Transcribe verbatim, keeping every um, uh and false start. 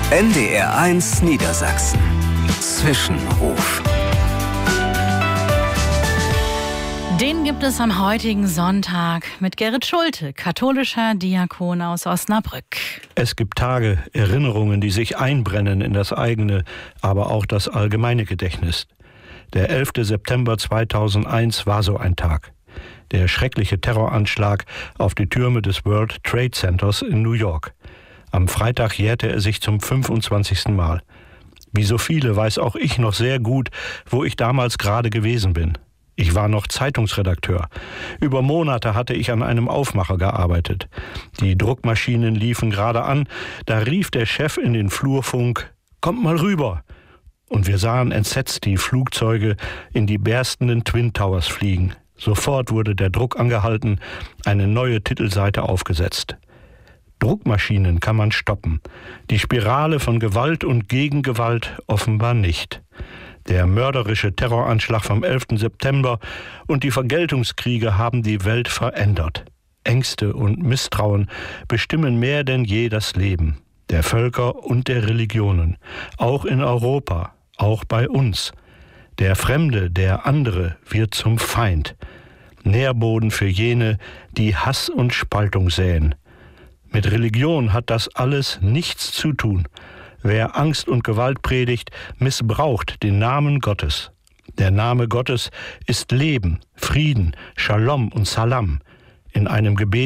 N D R eins Niedersachsen. Zwischenruf. Den gibt es am heutigen Sonntag mit Gerrit Schulte, katholischer Diakon aus Osnabrück. Es gibt Tage, Erinnerungen, die sich einbrennen in das eigene, aber auch das allgemeine Gedächtnis. Der elfte September zweitausendeins war so ein Tag. Der schreckliche Terroranschlag auf die Türme des World Trade Centers in New York. Am Freitag jährte er sich zum fünfundzwanzigsten Mal. Wie so viele weiß auch ich noch sehr gut, wo ich damals gerade gewesen bin. Ich war noch Zeitungsredakteur. Über Monate hatte ich an einem Aufmacher gearbeitet. Die Druckmaschinen liefen gerade an, da rief der Chef in den Flurfunk: "Kommt mal rüber!" Und wir sahen entsetzt die Flugzeuge in die berstenden Twin Towers fliegen. Sofort wurde der Druck angehalten, eine neue Titelseite aufgesetzt. Druckmaschinen kann man stoppen, die Spirale von Gewalt und Gegengewalt offenbar nicht. Der mörderische Terroranschlag vom elften September und die Vergeltungskriege haben die Welt verändert. Ängste und Misstrauen bestimmen mehr denn je das Leben der Völker und der Religionen, auch in Europa, auch bei uns. Der Fremde, der andere wird zum Feind, Nährboden für jene, die Hass und Spaltung säen. Mit Religion hat das alles nichts zu tun. Wer Angst und Gewalt predigt, missbraucht den Namen Gottes. Der Name Gottes ist Leben, Frieden, Shalom und Salam. In einem Gebet